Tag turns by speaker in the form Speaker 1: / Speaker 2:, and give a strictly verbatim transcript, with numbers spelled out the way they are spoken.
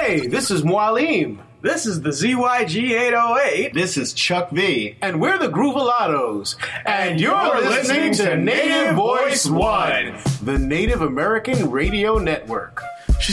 Speaker 1: Hey, this is Mualim.
Speaker 2: This is the Z Y G eight oh eight.
Speaker 3: This is Chuck V.
Speaker 1: And we're the Groovalados. And you're, you're listening, listening to Native Voice One, the Native American Radio Network.